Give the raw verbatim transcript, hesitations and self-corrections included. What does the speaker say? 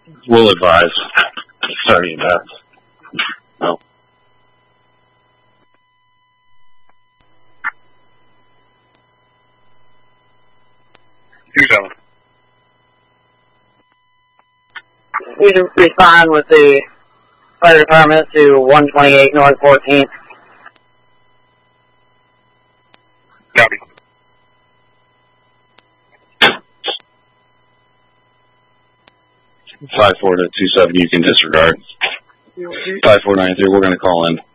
We'll advise. Sorry, that. No. two seven. We can respond with the fire department to one twenty-eight North fourteenth. Copy. five four to two seven, you can disregard. five four nine three, we're going to call in.